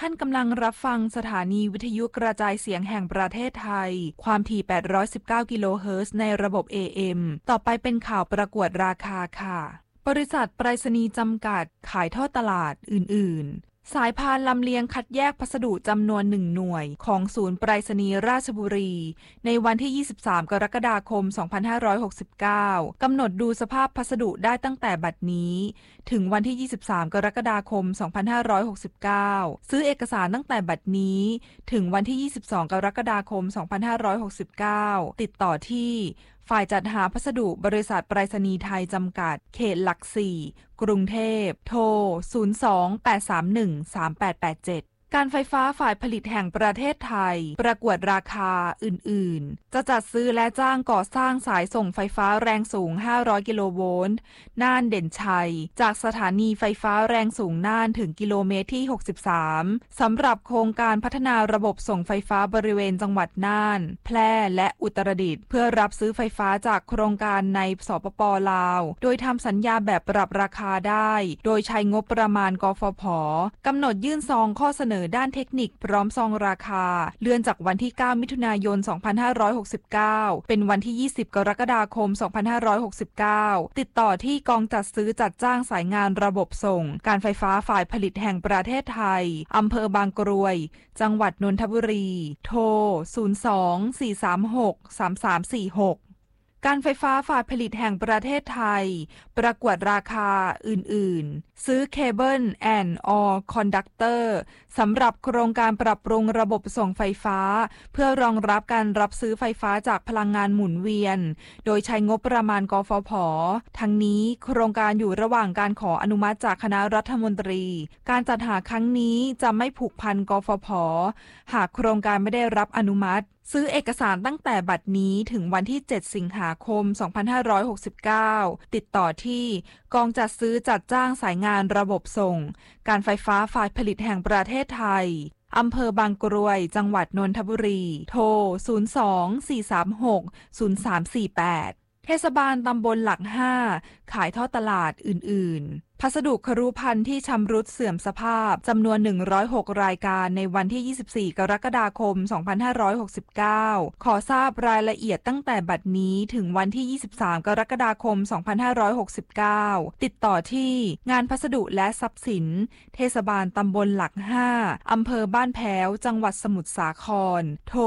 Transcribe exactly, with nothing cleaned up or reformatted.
านกำลังรับฟังสถานีวิทยุกระจายเสียงแห่งประเทศไทยความถี่แปดร้อยสิบเก้ากิโลเฮิรตซ์ในระบบ เอ เอ็ม ต่อไปเป็นข่าวประกวดราคาค่ะบริษัทไปรษณีย์จำกัดขายทอดตลาดอื่นๆสายพานลำเลียงคัดแยกพัสดุจำนวนหนึ่งหน่วยของศูนย์ไปรษณีย์ราชบุรีในวันที่ยี่สิบสามกรกฎาคมสองพันห้าร้อยหกสิบเก้ากำหนดดูสภาพพัสดุได้ตั้งแต่บัดนี้ถึงวันที่ยี่สิบสามกรกฎาคมสองพันห้าร้อยหกสิบเก้าซื้อเอกสารตั้งแต่บัดนี้ถึงวันที่ยี่สิบสองกรกฎาคมสองพันห้าร้อยหกสิบเก้าติดต่อที่ฝ่ายจัดหาพัสดุบริษัทไปรษณีย์ไทยจำกัดเขตหลักสี่กรุงเทพโทรศูนย์ สอง แปด สาม หนึ่ง สาม แปด แปด เจ็ดการไฟฟ้าฝ่ายผลิตแห่งประเทศไทยประกวดราคาอื่นๆจะจัดซื้อและจ้างก่อสร้างสายส่งไฟฟ้าแรงสูงห้าร้อยกิโลโวลต์น่านเด่นชัยจากสถานีไฟฟ้าแรงสูงน่านถึงกิโลเมตรที่หกสิบสามสำหรับโครงการพัฒนาระบบส่งไฟฟ้าบริเวณจังหวัดน่านแพร่และอุตรดิตถ์เพื่อรับซื้อไฟฟ้าจากโครงการในสปป.ลาวโดยทำสัญญาแบบปรับราคาได้โดยใช้งบประมาณกฟผ.กำหนดยื่นซองข้อเสนอด้านเทคนิคพร้อมซองราคาเลื่อนจากวันที่เก้ามิถุนายนสองพันห้าร้อยหกสิบเก้าเป็นวันที่ยี่สิบกรกฎาคมสองพันห้าร้อยหกสิบเก้าติดต่อที่กองจัดซื้อจัดจ้างสายงานระบบส่งการไฟฟ้าฝ่ายผลิตแห่งประเทศไทยอำเภอบางกรวยจังหวัดนนทบุรีโทรศูนย์ สอง สี่ สาม หก สาม สาม สี่ หกการไฟฟ้าฝ่ายผลิตแห่งประเทศไทยประกวดราคาอื่นๆซื้อเคเบิลแอนด์ออร์คอนดักเตอร์สำหรับโครงการปรับปรุงระบบส่งไฟฟ้าเพื่อรองรับการรับซื้อไฟฟ้าจากพลังงานหมุนเวียนโดยใช้งบประมาณกฟผ.ทั้งนี้โครงการอยู่ระหว่างการขออนุมัติจากคณะรัฐมนตรีการจัดหาครั้งนี้จะไม่ผูกพันกฟผ.หากโครงการไม่ได้รับอนุมัติซื้อเอกสารตั้งแต่บัดนี้ถึงวันที่เจ็ดสิงหาคมสองพันห้าร้อยหกสิบเก้าติดต่อที่กองจัดซื้อจัดจ้างสายงานระบบส่งการไฟฟ้าฝ่ายผลิตแห่งประเทศไทยอำเภอบางกรวยจังหวัดนนทบุรีโทรศูนย์ สอง สี่ สาม หก ศูนย์ สาม สี่ แปดเทศบาลตำบลหลักห้าขายทอดตลาดอื่นๆพัสดุครุภัณฑ์ที่ชำรุดเสื่อมสภาพจำนวนหนึ่งร้อยหกรายการในวันที่ยี่สิบสี่กรกฎาคมสองพันห้าร้อยหกสิบเก้าขอทราบรายละเอียดตั้งแต่บัดนี้ถึงวันที่ยี่สิบสามกรกฎาคมสองพันห้าร้อยหกสิบเก้าติดต่อที่งานพัสดุและทรัพย์สินเทศบาลตำบลหลักห้าอำเภอบ้านแพ้วจังหวัดสมุทรสาครโทร